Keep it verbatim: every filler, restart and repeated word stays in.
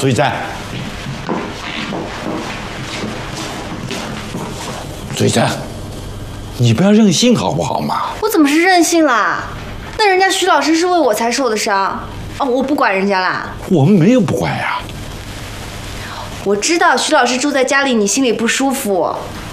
注意站，注意站，你不要任性好不好嘛？ 我怎么是任性啦？那人家徐老师是为我才受的伤，哦，我不管人家啦。 我们没有不管呀。 我知道徐老师住在家里，你心里不舒服，